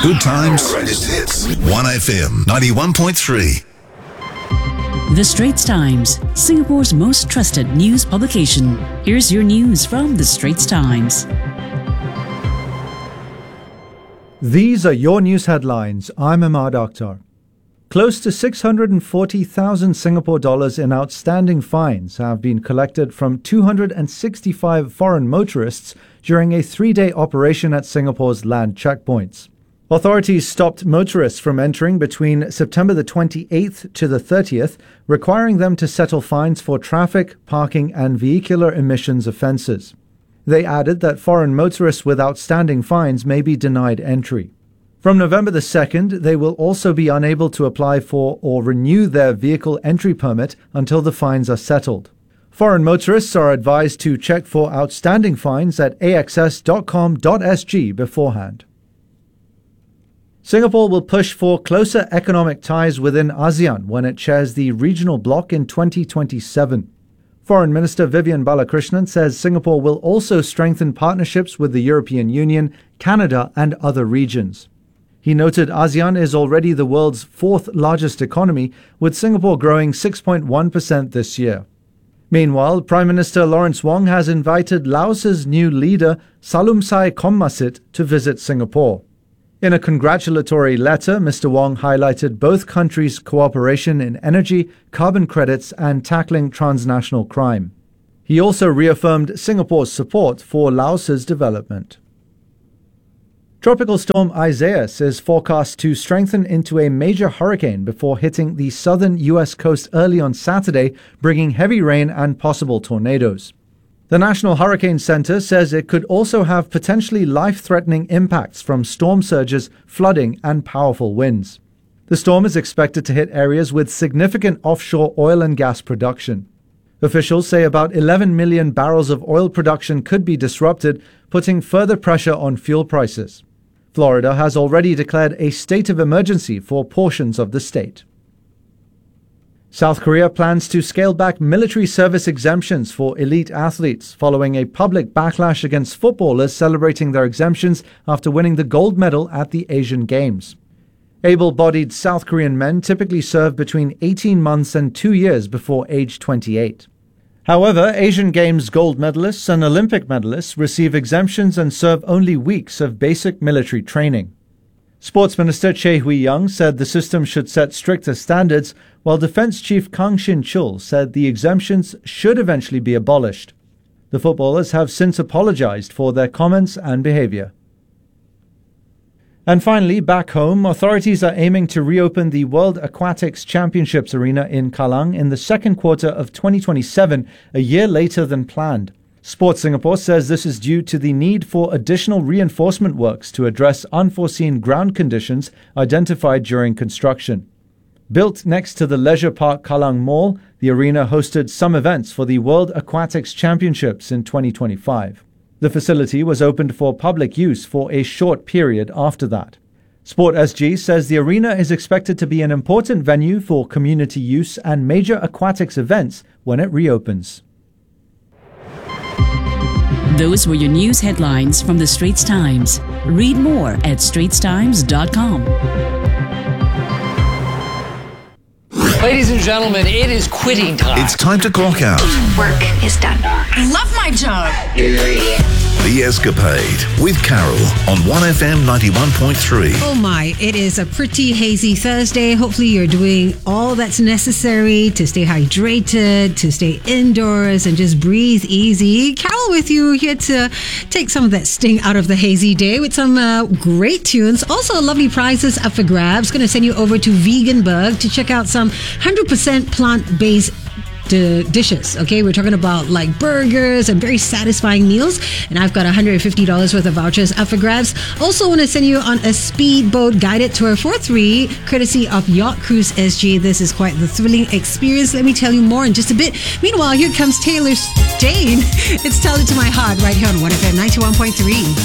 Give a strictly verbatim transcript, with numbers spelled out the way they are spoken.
Good times. Greatest hits. one F M ninety-one point three. The Straits Times, Singapore's most trusted news publication. Here's your news from The Straits Times. These are your news headlines. I'm Ahmad Akhtar. Close to six hundred forty thousand Singapore dollars in outstanding fines have been collected from two hundred sixty-five foreign motorists during a three-day operation at Singapore's land checkpoints. Authorities stopped motorists from entering between September the twenty-eighth to the thirtieth, requiring them to settle fines for traffic, parking and vehicular emissions offences. They added that foreign motorists with outstanding fines may be denied entry. From November the second, they will also be unable to apply for or renew their vehicle entry permit until the fines are settled. Foreign motorists are advised to check for outstanding fines at a x s dot com dot s g beforehand. Singapore will push for closer economic ties within ASEAN when it chairs the regional bloc in twenty twenty-seven. Foreign Minister Vivian Balakrishnan says Singapore will also strengthen partnerships with the European Union, Canada and other regions. He noted ASEAN is already the world's fourth largest economy, with Singapore growing six point one percent this year. Meanwhile, Prime Minister Lawrence Wong has invited Laos's new leader, Salumsai Kommasit, to visit Singapore. In a congratulatory letter, Mister Wong highlighted both countries' cooperation in energy, carbon credits and tackling transnational crime. He also reaffirmed Singapore's support for Laos's development. Tropical storm Isaias is forecast to strengthen into a major hurricane before hitting the southern U S coast early on Saturday, bringing heavy rain and possible tornadoes. The National Hurricane Center says it could also have potentially life-threatening impacts from storm surges, flooding, and powerful winds. The storm is expected to hit areas with significant offshore oil and gas production. Officials say about eleven million barrels of oil production could be disrupted, putting further pressure on fuel prices. Florida has already declared a state of emergency for portions of the state. South Korea plans to scale back military service exemptions for elite athletes following a public backlash against footballers celebrating their exemptions after winning the gold medal at the Asian Games. Able-bodied South Korean men typically serve between eighteen months and two years before age twenty-eight. However, Asian Games gold medalists and Olympic medalists receive exemptions and serve only weeks of basic military training. Sports Minister Chey Hui-young said the system should set stricter standards, while Defence Chief Kang Shin-chul said the exemptions should eventually be abolished. The footballers have since apologised for their comments and behaviour. And finally, back home, authorities are aiming to reopen the World Aquatics Championships Arena in Kallang in the second quarter of twenty twenty-seven, a year later than planned. Sports Singapore says this is due to the need for additional reinforcement works to address unforeseen ground conditions identified during construction. Built next to the Leisure Park Kallang Mall, the arena hosted some events for the World Aquatics Championships in twenty twenty-five. The facility was opened for public use for a short period after that. Sport S G says the arena is expected to be an important venue for community use and major aquatics events when it reopens. Those were your news headlines from The Straits Times. Read more at straits times dot com. Ladies and gentlemen, it is quitting time. It's time to clock out. Work is done. I love my job. The Escapade with Carol on one F M ninety-one point three. Oh my, it is a pretty hazy Thursday. Hopefully you're doing all that's necessary to stay hydrated, to stay indoors and just breathe easy. Carol with you here to take some of that sting out of the hazy day with some uh, great tunes. Also lovely prizes up for grabs. Going to send you over to Veganburg to check out some one hundred percent plant-based D- dishes. Okay, we're talking about like burgers and very satisfying meals, and I've got one hundred fifty dollars worth of vouchers up for grabs. Also want to send you on a speedboat guided tour for three courtesy of Yacht Cruise S G. This is quite the thrilling experience. Let me tell you more in just a bit. Meanwhile, here comes Taylor Stain. It's Tell It to My Heart right here on one F M ninety-one point three.